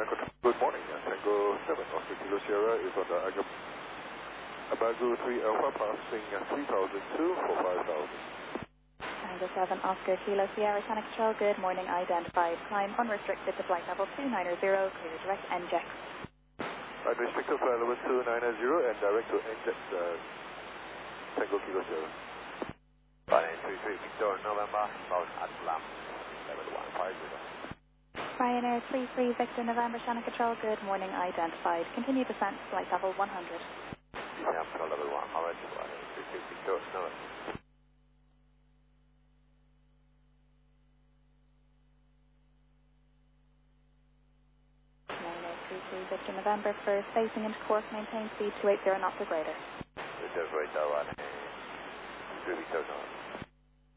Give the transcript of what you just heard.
Good morning. Tango 7 Oscar Kilo Sierra is on the Abagu 3 Alpha passing 3002 for 5000. Tango 7 Oscar Kilo Sierra Tank Control, good morning, identified. Climb unrestricted to flight level 290, clear direct NJET. Unrestricted flight level 290 and direct to NJET Tango Kilo Sierra. 533 Victor November, South Atlam, level 150. Ryanair 33 Victor November Shannon Control, good morning, identified. Continue descent to flight level 100. December level 100, 533 Victor November. Ryanair 33 Victor November, first facing into course, maintain speed 280 knots or greater. Reserve radar 1, 3 Victor November.